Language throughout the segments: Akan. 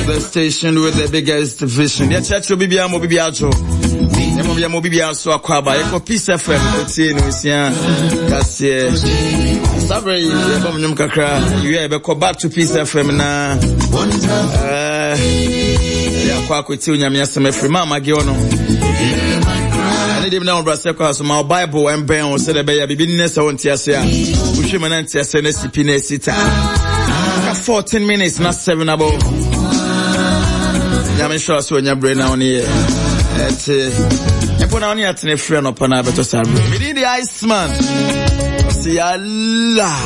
The station with the biggest vision. Yeah, chat to Bibia Mobibiacho. Mobia Mobibiaso Aquaba, Eco Peace FM, Lucian, Cassia. Sabri, Bomnum Kakra, you ever go back to Peace FM now. Yaquaquitunia, Miasame Mama Giono. I need him now, Brasco, so my Bible and Ben said a baby business on Tiasia, Ushiman and Tiasa Nesipine Sita. 14 minutes, not 7 above. I'm sure so when your brain on here. I put on here to a friend upon a better side. We need the Iceman. See Allah.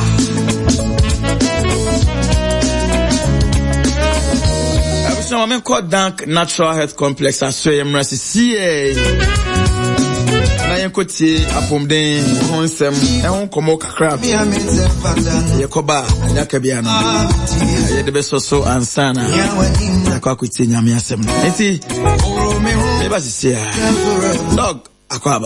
I wish I'm called Dank Natural Health Complex. I swear I'm rest CA. Na yenkoti apomden honsem ehon komo kakra yekoba yakabia no ye de besoso ansana akwakuti nyame asem no enti me ba sisia dog akwaba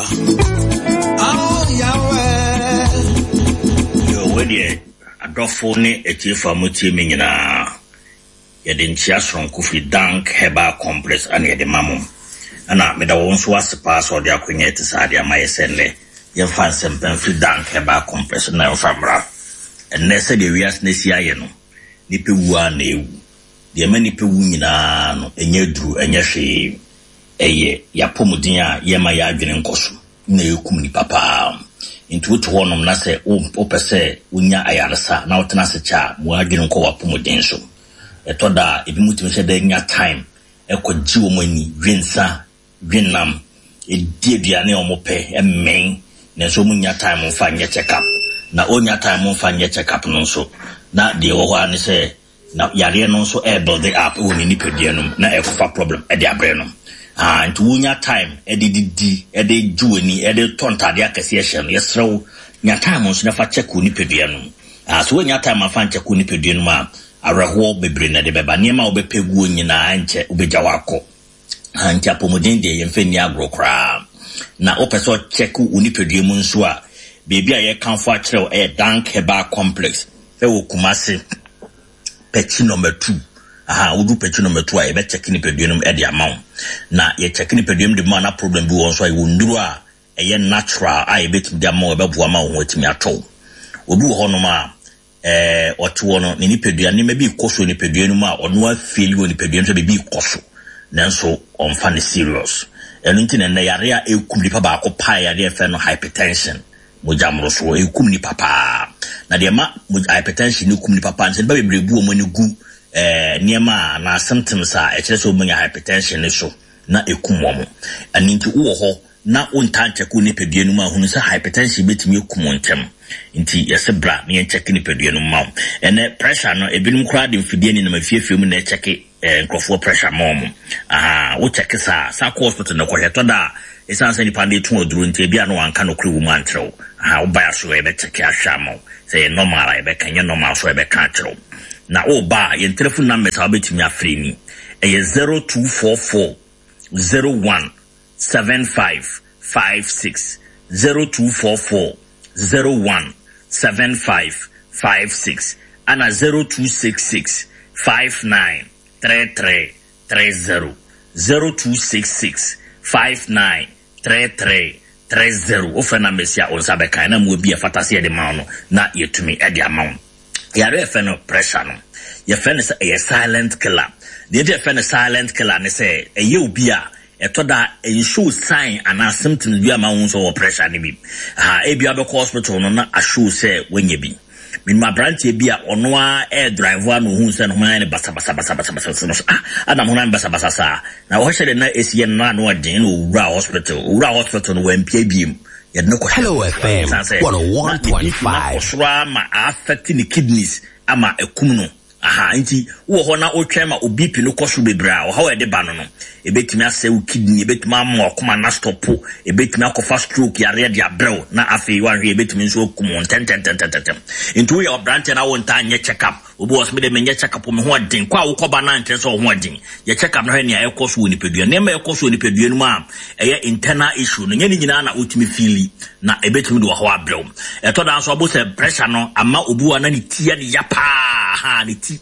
yo wedi adofo ne etifa motie me nyina ye de ntia sonko fi Dank Herbal Complex ana ye de mamum ana me da won so asepa so de akonya etisade amayesenne ye fansem pen fi Dank Herbal Complex na yo famra enne se de wias na si aye no nipe wu a na ewu de ma nipe wu nyina no enye duru enye hwe eye ya pomudin a ye ma ya adwene nkoso na yekum ni papa into to honom na se o pese unya ayaresa na otena se cha mu adwene nko wa pomudin so etoda ebi mutimi se de nya time ekogji wo mani dwensa dwenam edieduane omope emmen na so munya time mfa nye check up na onya time mfa nye check up no so na de wo ho ani se na yare no so build up woni ni pedianum na ekofa problem e de abre no nti wonya time de juani de tontade akase ehye no yesrew nya time so na fa check woni pedianum so wonya time afa check woni pedianum a areho bebre na de beba niema obepegu nyina nche obeja wako anti apomodin de yemfeni agro kra na opeso check unipadua mu nso a bebi a ye kanfo a kire Dank Herbal Complex fe wo Kumasi pechi number 2 udu pechi number 2 a ye be check ni padua no e de amount na ye check ni padua de ma na problem bi won so a ye nduru a ye natural a ye betim de amount e be boa ma won watimi ato obi wo hono ma otuo no ni nipadua ni mebi koso nipadua no ma ono afeli wo nipadua no so bebi koso nanso onfa ne serious eno ntine na yare a ekum ni papa akopa yare fe no hypertension mojamro so ekum ni papa na de ma hypertension ni kum ni papa nse ba bebrebu o mani gu niema na symptoms a ekire so manya hypertension ne so na ekum mo aninti wo ho na ontanche ku ni pedua no ma hunu se hypertension betimi ekum ntem nti yese bra ne check ni pedua no ma ene pressure no ebinum kra de mfidie ni na mafiefie mu na check nkrofo pressure mom wo check sa hospital na ko da esanse ni pande tun oduro nti bia no anka no kru mu antrew wo ba so e be check ahwamo say normal e be kanya normal so e be kan trew na wo ba ye telephone number sa betimi afre ni e 0244 01 7556 0244 01 7556 ana 0266 59 3330 0266 59 3330 ofena mesia onsabe kan na mu bi afatase de ma no na yetumi e de amount yare fe no pressure no ye fe no say a silent killer de fe no silent killer ne say e obi a etoda show sign and symptoms bi ama won so pressure ne bi e bi abeko hospital no na show say wenye bi min ma branch e bi a ono a air driver no hu say no man ne basa adam ho na basa sa na wo hye de na esien na no odin no ura hospital no wampia biem ye no ko Hello FM 101.5 osra ma affecting the kidneys ama ekum no nti wo ho na otwema obi pi no koso bebra wo ha we de ba no ebetimi asew kidney ebetimi ammo akoma na stop ebetimi akofa stroke yare de abrel na afei wan hwe ebetimi nso okum ten nti we branch na won ta nye check up obi was me de menye check up me ho adin kwa wo koba na ntre so ho adin ye check up na hwe ne ayekoso woni pedua na ayekoso woni pedua no ma eye internal issue no nye ni nyina na otimi feel na ebetimi do ho abrel eto da so abo se pressure no ama obi wa na ni tia de yapa ni ti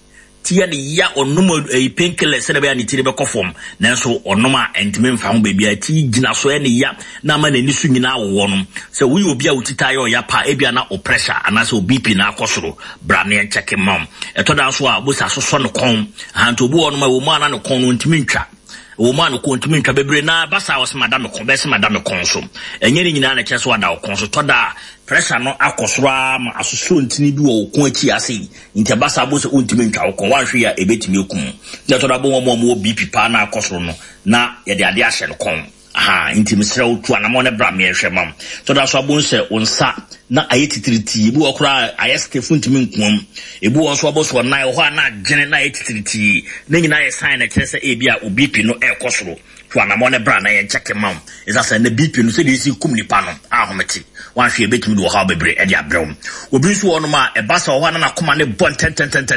tia ne ya onum painkiller se na be ni tiri be kofom nanso onum a entime mfa ho baby a ti gina so ne ya na ma nani su nyina wo no se wo obi a utita ya pa ebia na o pressure anase o BP na akosoro bra ne check mom etoda so a bosa so no kon hanto obi onum a wo mu ana no kon no ntime ntwa wo ma no kon ntime ntwa bebre na basa wo se madam kon be se madam kon so enye ni nyina na cheso ada kon so toda pressure no akosoro ma asoso ntini bi wo kon achi ase nti basa bo se ntime ntwa kon wan hwe ya ebetimi okum na toda bo mo BP pa na akosoro no na ye de ade ahye no kon inti misra utu anamo ne bra me hwe mam to da so abon se onsa na ayetitiriti ebu okra ayestefu ntimi nkom ebu won so aboso na ho na gene na ayetitiriti na nyina ye sign na kire se ebia obipi no ekosoro to anamo ne bra na ye check mam isa se na BP no se de si kum nipa no ahometi wan hwe betimi do ha bebre e de abrem obi so won ma e basa ho na koma ne bon ten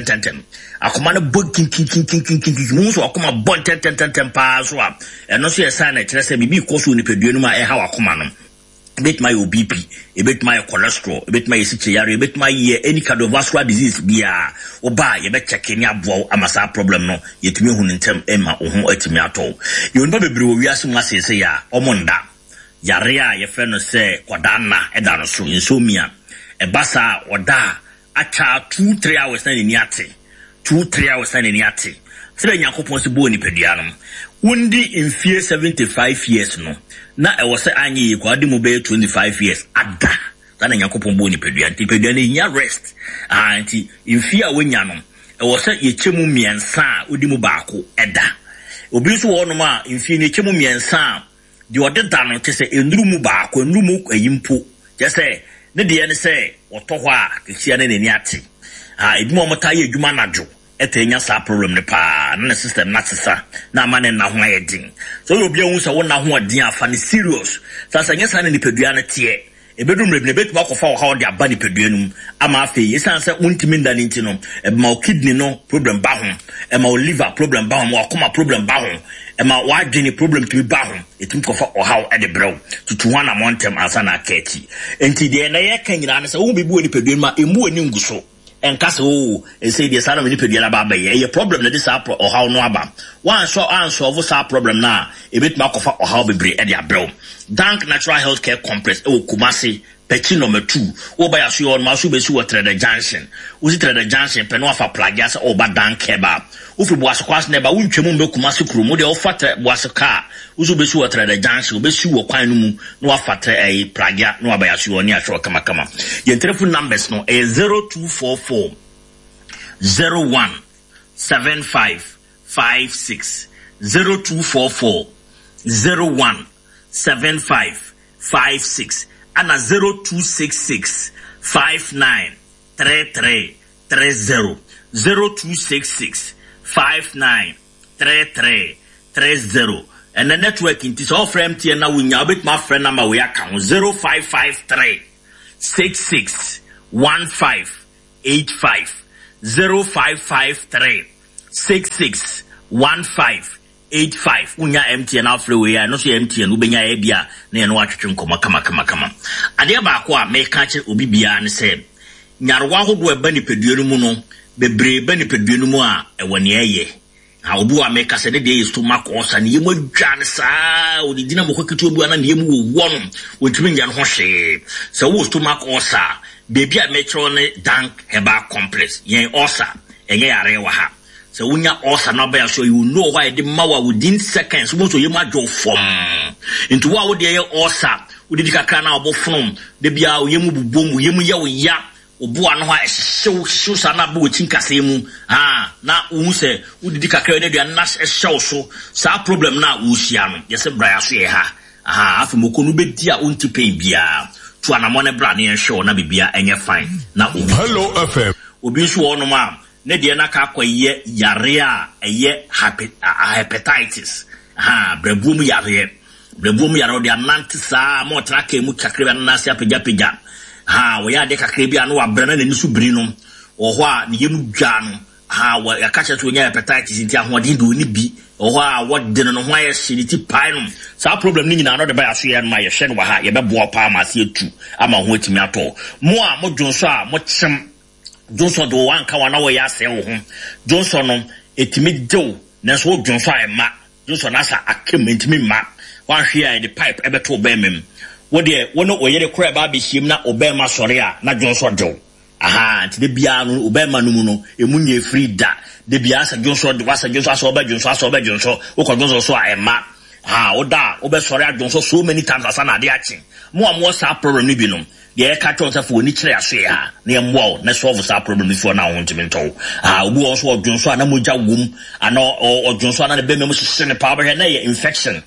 akoma ne bo kin mu so akoma bon ten pa so a eno so ye sign na kire se bi koso ni peduanu ma e ha wakoma no bet my BP bet my cholesterol bet my sichiyare bet my any cardiovascular disease bia oba ye be check ni abo amasa problem no yetumi hu ntem ema ho atimi ato ye no bebre wo wiase mu asese ya omonda yare a ye fe no se kodana eda no so insomnia e basa oda acha 2-3 hours na ni ate 2-3 hours na ni ate sele yakopon se bo ni peduanu undi in fear 75 years no na e wose anyi kwa di mo be 25 years ada na yakopon bo ni peduanu nya rest anti in fear wenya no e wose ye chemu miensa odi mu baako eda obi so wo no ma in fear ne chemu miensa di odeda no tese enduru mu baako enduru mu ayimpo tese ne de ne se otoho a kisia ne ni ate ebi mo mota ye adwuma najo etenya sa problem ne pa na system na tsesa na amane na ho ayedin so obi ehun se wona ho odin afa ne serious sasa nyesa na nipadua na tie ebedum rebi ne betu akofa wo ha odi aba nipadua num ama afa yesan se untimi nda nti no ma o kidney no problem ba ho ma o liver problem ba ho ma akoma problem ba ho ma wa adwene problem to ba ho etim kofa o ha e de brew tutu wana montem asana keti enti de na ye kan nyina na se wo bebu oni padua ma emu oni nguso enkase e say the sana many pedua ba ba ye problem na this apro or how no aba one so answer of sa problem na e bit ma kofa or how bebre e dia brew Dank Natural Healthcare Complex e Kumasi Pechi number 2 o ba yaso on ma so be si wo Trader Junction uzi Trader Junction pe no afa plagia se o ba Dank Keba ufi bo asokwas na ba wuntwemu be Kumasi kromo de o fata bo asoka uzi be si wo Trader Junction be si wo kwan no mu no afa plagia no ba yaso on ya hwe kama your telephone numbers no 0244 01 7556 0244 01 7556 and 0266 593330 0266 593330 and the network in this all frame tier now we bit my friend number we account 0553 66 15 85 0553 66 15 85 unya MTN afre we ya no so MTN ubenya ya bia na ye no atwetwe nkoma kama ade ba ko a me ka che obi bia ne se nyarwa hodo e ba ni peduanu mu no bebre ba ni peduanu mu a e wone eye ha obi wa me ka se de dey stomach ulcer ne yemu adwane saa odi dina mo kwaketu obi ana ne yemu wo wono wotumi nya no ho hwe se wo stomach ulcer baby a metro ne Dank Herbal Complex yen ulcer enye yare wa ha so unya osa na ba so you know why the mawa within seconds so you ma jo form into wa wo de osa wo di kakra na obofom de bia wo yemu bubom yemu ye wo ya obo ano ha hyew sa na ba wo chinkase mu na wo se wo di kakra de na hyew so sa problem na wo hia no ye se bra ya so ye ha afi mokonu be di a unti pen bia to anamone bra na ye hyew na bibia enye fine na Hello FM obi so ono ma ne de na ka kwaye yare a eye hepatitis brebuom yare de anante saa mo traka mu kakre na se apagya wo ya de kakre bia no wabrana na nisu biri no wo ho a ne yemu dwa no wo ya kacha to nya hepatitis nti ahoden do ni bi wo ho a wo de no ho aye shiriti pai no saa problem ni nyina no de ba aso ye no ma ye hye no ha ye be bo pa ma se etu ama ho atimi ato mo a mo dwonso a mo kyem Johnson do one ka wana wo ya se wo ho Johnson no etimi dew nanso Johnson ayema Johnson asa akem etimi ma wan hwe the pipe ebeto obemem wo de wono oyere kura ba be hiem na obema sore a na Johnson dew aha nti de bia no obema no mu no emunye free da de bia sa Johnson de wasa Johnson asa oba Johnson wo ko Johnson so ayema oda obe sore a Johnson so many times asa na de achi mo am sa problem ni bi no ye ka tonsa fo ni kire aso ha na ye mwo na solve sa problem before na won timi nto obu on so odwonso na moja wom ana odwonso na be me mo hye ne pa ba na ye infection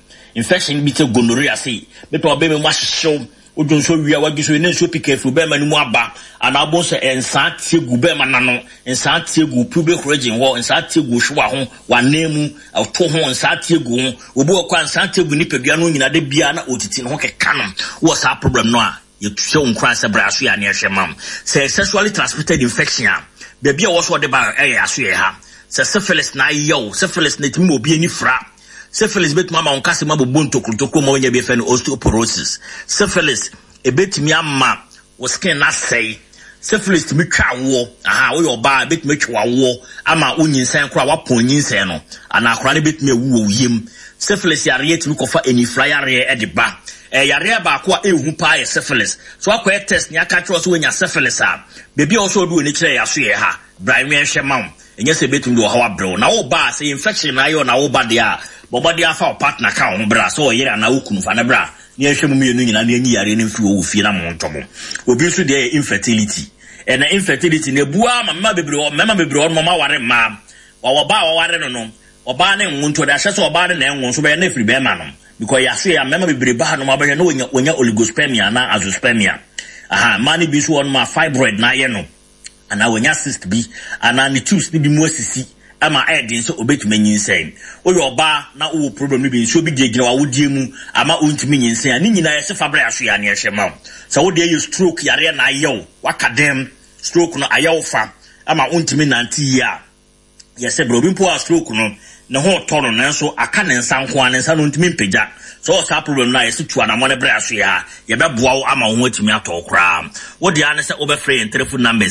bi te gonorrhea sei be to be me mo hye odwonso wia wagiso ne so pikefu be ma ni mu aba ana abo se ensa tiegu be ma na no ensa tiegu pube corrigin ho ensa tiegu hwa ho wanemu to ho ensa tiegu ho obu okwa ensa tiegu ni pedua no nyina de bia na otiti no ho keka no wo sa problem no a you show uncranse brasu ya near shemam. Say sexually transmitted infection. Baby also the bar asu ha. Say syphilis na yo, syphilis net mo bi ani fra. Syphilis bet mama on kasema bo bonto krutoko mo nya be fe no osteoporosis. Syphilis e betimi amma wo skin na say. Syphilis timi twa wo. Aha wo yo ba betimi twa wo ama onyinsan kora wapon nyinsan no. Ana kora ne betimi ewu wo yem. Syphilis yare timi kofa eni fra yare e de ba. Yare ba ko ehu pa ye syphilis so akwa test nya ka tro so wenya syphilis a bebi also do ni kire ya so ye ha brain wen hwemam enye se betum do ha wabro na wo ba se infection na yo na wo ba de a bobo de afa partner ka ho bra so yere na wo kunu fa na bra ne hwemu mienu nyina na enyi yare ne mfi wo fie na mo ntomo obi so de infertility na infertility ne bua mama bebre o mama ware ma wo ba wo ware no oba ne nwunto da hye so oba ne na enwo so be na free be ma no because ya say mama bebre ba no mabanya no wonya oligospermia na azoospermia mani bi so on ma fibroid na ye no ana wonya cyst bi ana ne tubes ni bi mu asisi ama edin so obetumi nyinsen oyo oba na wo problem ni bi so bi gina wa wodie mu ama ontumi nyinsen ani nyina ye se fabra aso ya ne ye hye so wo de you stroke yare na ayew wakadem stroke no ayew fa ama ontumi nanti ya ye se bro bi mpo a stroke no ne ho tono nanso aka ne nsa nko an nsa no ntimi mpagya so sa problem na yesu tu anamone bre aso ya ye beboa wo ama ho atimi atokra wo de ane se wo be free telephone number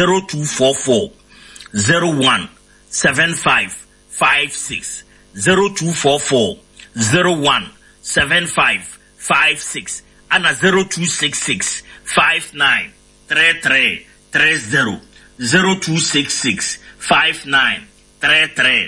0244 01 7556 0244 01 7556 ana 0266 59 33 30 0266 59 33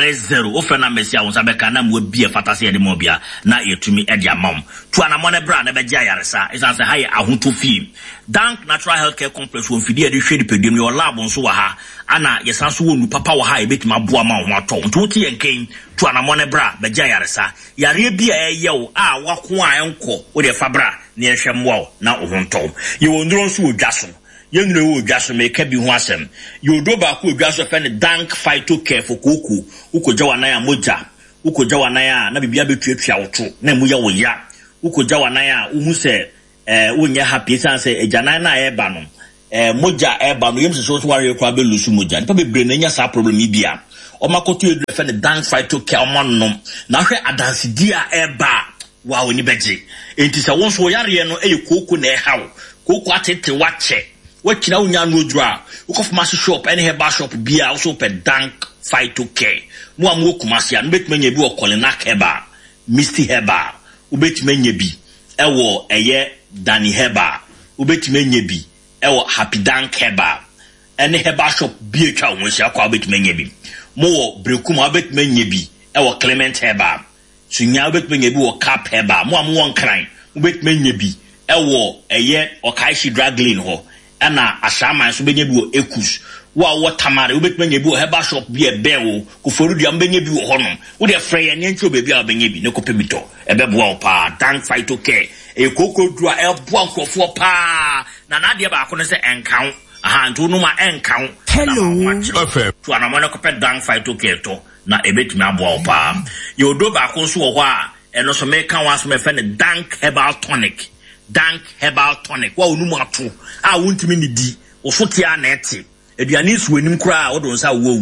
30 ofena mesia wonsa beka na mwe bia fatase de mobia na yetumi e dia mam to anamone bra na be gia yaresa isanse haye ahunto fie Dank Natural Healthcare Complex won fidi de hwe de pediem yo lab nso wa ha ana yesanso wonu papa wa ha e betima boa ma ho ato nto ti yenken to anamone bra be gia yaresa yare bia yew a wako a enko wo de fabra na ehwe mwo na ohunto ye wondro nso odwaso yenure wo dwaso me ka bi ho asem yodo ba ko dwaso fe ne Dank Phytocare for koko ukogya wanan ya moja ukogya wanan ya na bibia betuatua woto na mu ya wo ya ukogya wanan ya uhu se wonya happy sense ejanan na e ba no moja e ba no yem so ware kwa be lusu moja npa bebre na nya sa problem bia o makoto edu fe ne Dank Phytocare o mannom na hwe adansidi a e ba wa oni beje enti se won so yare no e koko na e hawo koko atete wache wakina unya no dra ukofuma shop any herbal shop bia also pe Dank Phytocare mo am Kumasi an betime nya bi o Kolinak Herbal Misty Herbal ubetime nya bi ewo eye Dani Herbal ubetime nya bi ewo Happy Dank Herbal any herbal shop bi atwa won sia kwa ubetime nya bi mo wo Brekuma ubetime nya bi ewo Clement Herbal sunya ubetime nya bi wo Cap Herbal mo am won kran ubetime nya bi ewo eye Okaishi Draglin ho ana ashama so benye bi wo Ekus wa tamare ubetuma nya bi wo herbal shop bi ebe wo koforu dia benye bi wo hono wo de frey ya ntwe bebi a benye bi ne kope bito ebe boa wo pa Dank Phytocare e kokodua e boa nkofo pa na de ba ko ne se enkan nto no ma enkan hello fm to anamone kope Dank Phytocare to na ebetuma aboa wo pa yodo ba ko so wo ho a eno so me kan wa so me fe ne Dank Herbal Tonic Dank Herbal Tonic wa onu mu ato a wontimi ni di ofotia na ete aduane su anim kura a wodo nsa wo wom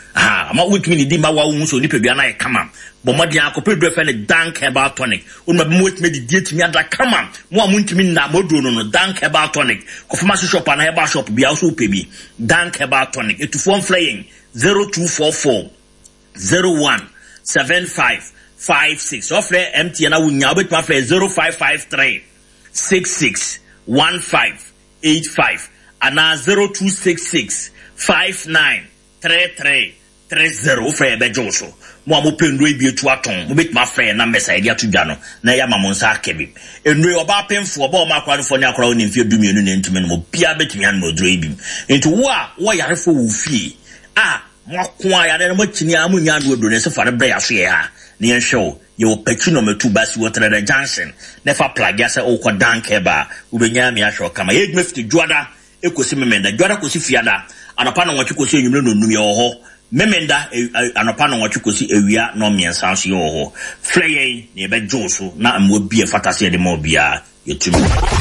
ama wetumi ni di ma wa wu so ni pedua na e kama bomodi akopɛ do fe ne Dank Herbal Tonic onma be mo wetumi di etimi ada kama mo amuntimi na moduro no Dank Herbal Tonic ko pharmacy shop na herbal shop bia so pe bi Dank Herbal Tonic etufo flying 0244 01 7556 offer MTN na wunya obetuma fly 0553 66 1585 ana 0266 59 33 30 frɛ be joso mo amopendo ebietu aton mo betuma frɛ na mesa ide atudwa no na ya mamonsa akebe enure oba penfo oba o makwa no fo ne akora oni mfie dumienu ne ntumi no mo bia betumi an mo dro ebim enti wo yarefo wo fie mo kwa ya na mo chini amunya do do ne se fare bre ya so ye ha ne yenhwe ye wo pekino metu basi wo trade Johnson ne fa plug ya se o ko Dank Herbal ubenya mi ahwe kama ye dwefti dwada ekosi memenda dwada kosi fiada anapa na nwatwe kosi enwumre no num ye ho memenda anapa na nwatwe kosi ewia no miensa so ye ho fleye ne be joso na amwo bie fatase de mo bia yetumi